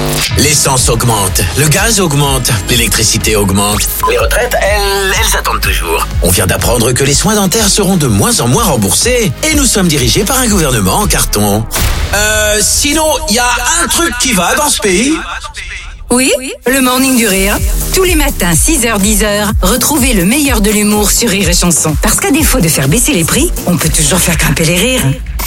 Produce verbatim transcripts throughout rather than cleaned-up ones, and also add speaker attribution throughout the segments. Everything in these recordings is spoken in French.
Speaker 1: L'essence augmente, le gaz augmente, l'électricité augmente. Les retraites, elles, elles attendent toujours. On vient d'apprendre que les soins dentaires seront de moins en moins remboursés et nous sommes dirigés par un gouvernement en carton. Euh, sinon, il y a un truc qui va dans ce pays.
Speaker 2: Oui, le Morning du Rire. Tous les matins, six heures dix heures, retrouvez le meilleur de l'humour sur Rire et Chanson. Parce qu'à défaut de faire baisser les prix, on peut toujours faire grimper les rires.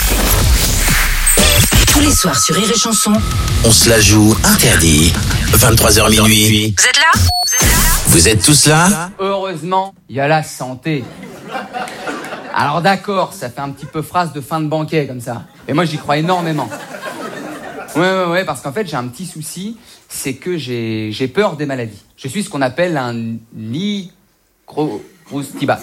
Speaker 2: Tous les soirs sur Rire et Chanson.
Speaker 1: On se la joue interdit. vingt-trois heures minuit.
Speaker 2: Vous êtes là ? Vous êtes là ?
Speaker 1: Vous êtes tous là ?
Speaker 3: Heureusement, il y a la santé. Alors d'accord, ça fait un petit peu phrase de fin de banquet comme ça. Et moi j'y crois énormément. Ouais, ouais, ouais, parce qu'en fait j'ai un petit souci, c'est que j'ai, j'ai peur des maladies. Je suis ce qu'on appelle un licro-roustibat.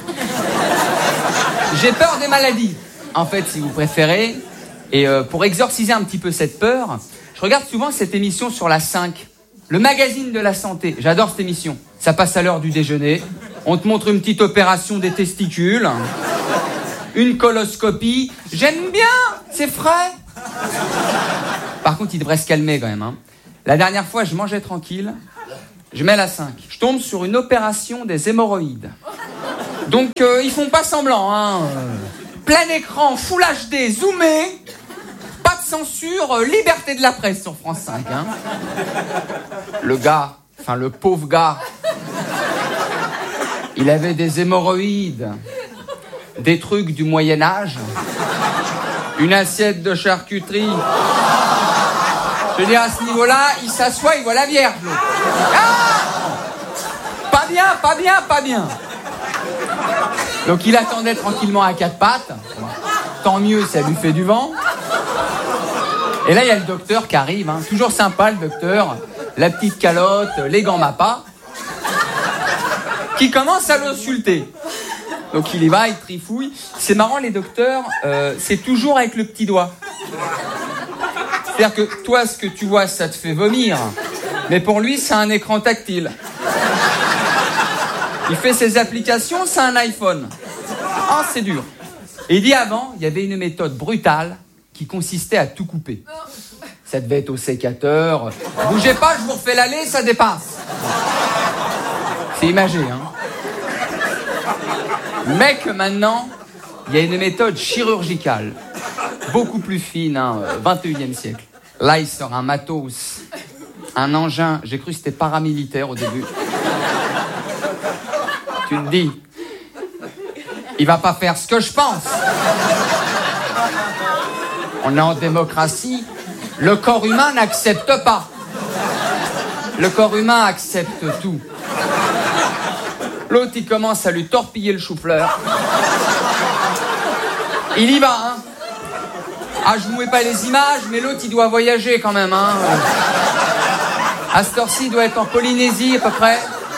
Speaker 3: J'ai peur des maladies, en fait, si vous préférez. Et euh, pour exorciser un petit peu cette peur, je regarde souvent cette émission sur la cinq, le magazine de la santé. J'adore cette émission. Ça passe à l'heure du déjeuner. On te montre une petite opération des testicules, une coloscopie. J'aime bien, c'est frais. Par contre, il devrait se calmer quand même. Hein. La dernière fois, je mangeais tranquille. Je mets la cinq. Je tombe sur une opération des hémorroïdes. Donc, euh, ils font pas semblant. Hein. Plein écran, full H D, zoomé. Pas de censure, euh, liberté de la presse sur France cinq. Hein. Le gars, enfin le pauvre gars, il avait des hémorroïdes, des trucs du Moyen-Âge, une assiette de charcuterie. Je veux dire, à ce niveau-là, il s'assoit, il voit la Vierge. Ah, pas bien, pas bien, pas bien. Donc il attendait tranquillement à quatre pattes. Tant mieux, ça lui fait du vent. Et là, il y a le docteur qui arrive. Hein. Toujours sympa, le docteur. La petite calotte, les gants Mappa. Qui commence à l'insulter. Donc il y va, il trifouille. C'est marrant, les docteurs, euh, c'est toujours avec le petit doigt. C'est-à-dire que toi, ce que tu vois, ça te fait vomir. Mais pour lui, c'est un écran tactile. Il fait ses applications, c'est un iPhone. Ah, c'est dur. Et il dit avant, il y avait une méthode brutale qui consistait à tout couper. Ça devait être au sécateur. Bougez pas, je vous refais l'aller, ça dépasse. C'est imagé, hein. Mais que maintenant, il y a une méthode chirurgicale, beaucoup plus fine, hein, vingt et unième siècle. Là, il sort un matos, un engin. J'ai cru que c'était paramilitaire au début. Tu te dis, il va pas faire ce que je pense. On est en démocratie. Le corps humain n'accepte pas. Le corps humain accepte tout. L'autre, il commence à lui torpiller le chou-fleur. Il y va, hein. Ah, je vous mets pas les images, mais l'autre, il doit voyager quand même, hein. À cette heure-ci, il doit être en Polynésie, à peu près.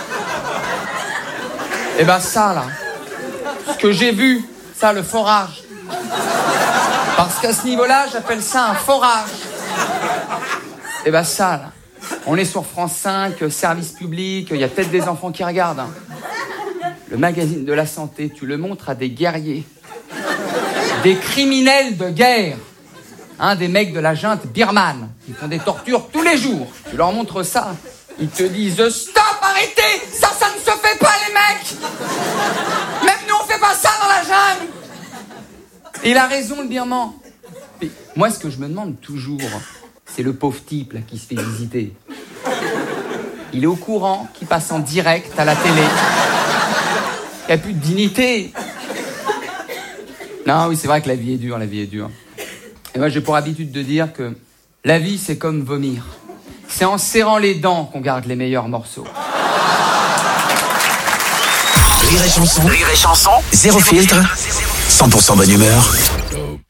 Speaker 3: Et ben ça, là, ce que j'ai vu, ça, le forage. Parce qu'à ce niveau-là, j'appelle ça un forage. Et ben ça, là, on est sur France cinq, service public, il y a peut-être des enfants qui regardent. Hein. Le magazine de la santé, tu le montres à des guerriers, des criminels de guerre, hein, des mecs de la junte birmane, qui font des tortures tous les jours. Tu leur montres ça, ils te disent « Stop, arrêtez, ça, ça ne se fait pas, les mecs. Même nous, on fait pas ça dans la jungle. » Il a raison, le birman. Mais moi, ce que je me demande toujours, c'est le pauvre type là, qui se fait visiter. Il est au courant qu'il passe en direct à la télé. Il n'y a plus de dignité. Non, oui, c'est vrai que la vie est dure, la vie est dure. Et moi, j'ai pour habitude de dire que la vie, c'est comme vomir. C'est en serrant les dents qu'on garde les meilleurs morceaux.
Speaker 1: Rire et chanson. Rire et chanson. Zéro filtre. cent pour cent bonne humeur.